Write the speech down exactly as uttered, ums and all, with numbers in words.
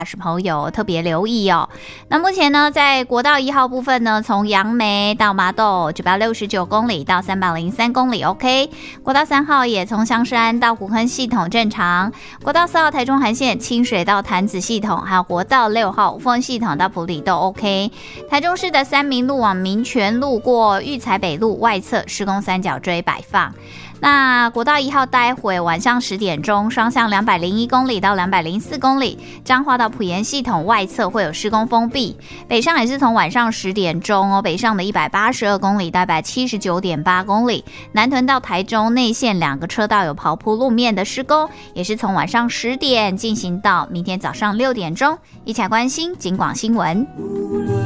是朋友特别留意哦。那目前呢，在国道一号部分呢，从杨梅到麻豆九百六十九公里到三百零三公里 OK。国道三号也从香山到湖坑系统正常。国道四号台中环线清水到潭子系统，还有国道六号五凤系统到埔里都 OK。台中市的三民路往民权路过育才北路外侧施工三角锥摆放。那国道一号待会晚上十点钟，双向两百零一公里到两百零四公里，彰化到埔盐系统外侧会有施工封闭。北上也是从晚上十点钟哦，北上的一百八十二公里到一百七十九点八公里，南屯到台中内线两个车道有刨铺路面的施工，也是从晚上十点进行到明天早上六点钟。一起来关心警广新闻。